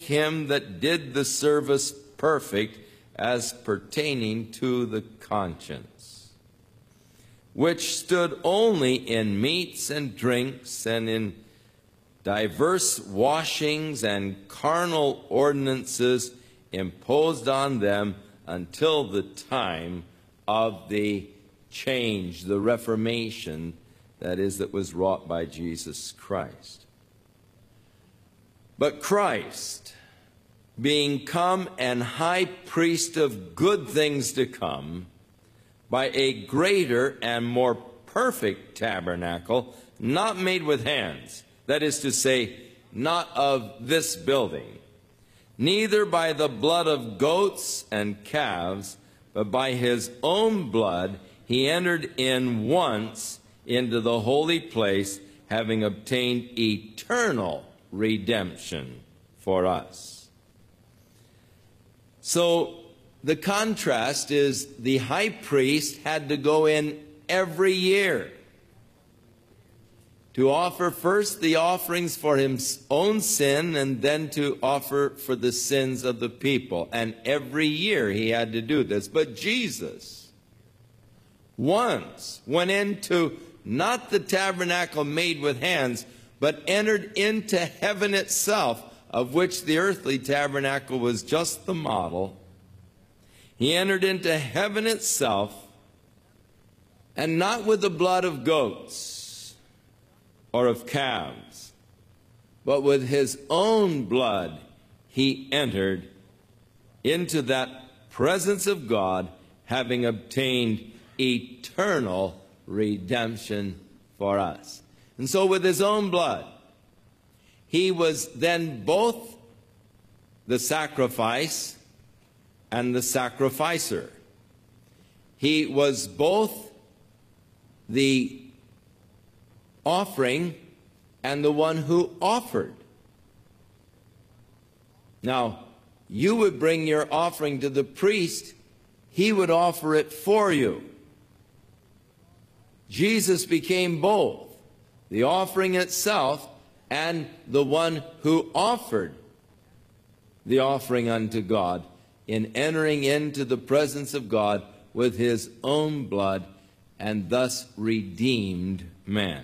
him that did the service perfect as pertaining to the conscience, which stood only in meats and drinks, and in diverse washings and carnal ordinances imposed on them until the time of the change, the Reformation, that was wrought by Jesus Christ. But Christ, being come an high priest of good things to come, by a greater and more perfect tabernacle, not made with hands, that is to say, not of this building, neither by the blood of goats and calves, but by his own blood he entered in once into the holy place, having obtained eternal redemption for us. So the contrast is the high priest had to go in every year to offer first the offerings for his own sin and then to offer for the sins of the people. And every year he had to do this. But Jesus once went into not the tabernacle made with hands, but entered into heaven itself, of which the earthly tabernacle was just the model. He entered into heaven itself, and not with the blood of goats or of calves, but with his own blood he entered into that presence of God, having obtained eternal redemption for us. And so with his own blood, he was then both the sacrifice and the sacrificer. He was both the offering and the one who offered. Now, you would bring your offering to the priest. He would offer it for you. Jesus became both the offering itself and the one who offered the offering unto God in entering into the presence of God with his own blood, and thus redeemed man.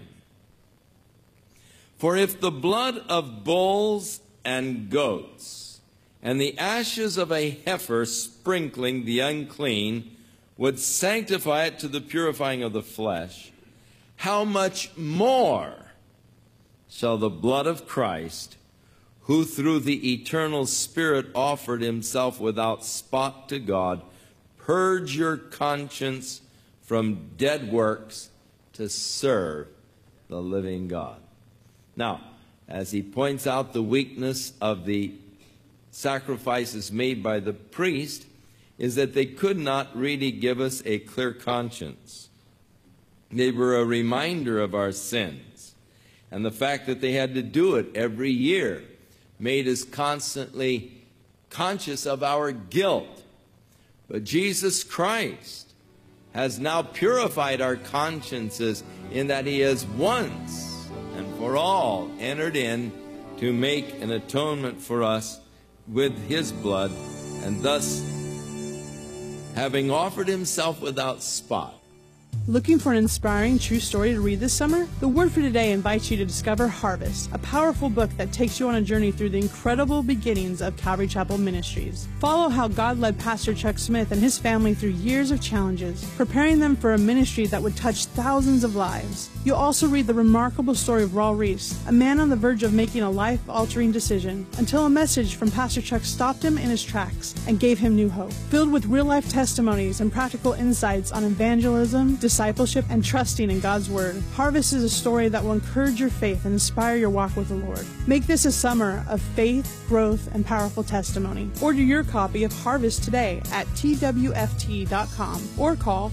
For if the blood of bulls and goats and the ashes of a heifer sprinkling the unclean would sanctify it to the purifying of the flesh, how much more shall the blood of Christ, who through the eternal Spirit offered himself without spot to God, purge your conscience from dead works to serve the living God. Now, as he points out the weakness of the sacrifices made by the priest, is that they could not really give us a clear conscience. They were a reminder of our sins. And the fact that they had to do it every year made us constantly conscious of our guilt. But Jesus Christ has now purified our consciences in that he has once and for all entered in to make an atonement for us with his blood, and thus having offered himself without spot. Looking for an inspiring true story to read this summer? The Word for Today invites you to discover Harvest, a powerful book that takes you on a journey through the incredible beginnings of Calvary Chapel Ministries. Follow how God led Pastor Chuck Smith and his family through years of challenges, preparing them for a ministry that would touch thousands of lives. You'll also read the remarkable story of Raul Reese, a man on the verge of making a life-altering decision, until a message from Pastor Chuck stopped him in his tracks and gave him new hope. Filled with real-life testimonies and practical insights on evangelism, discipleship, and trusting in God's Word, Harvest is a story that will encourage your faith and inspire your walk with the Lord. Make this a summer of faith, growth, and powerful testimony. Order your copy of Harvest today at twft.com or call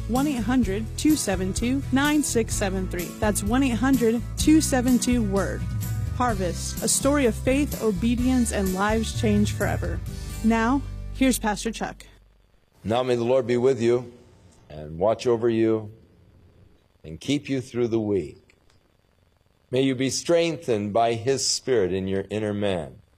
1-800-272-9673. That's 1-800-272-WORD. Harvest, a story of faith, obedience, and lives changed forever. Now, here's Pastor Chuck. Now may the Lord be with you and watch over you and keep you through the week. May you be strengthened by his Spirit in your inner man.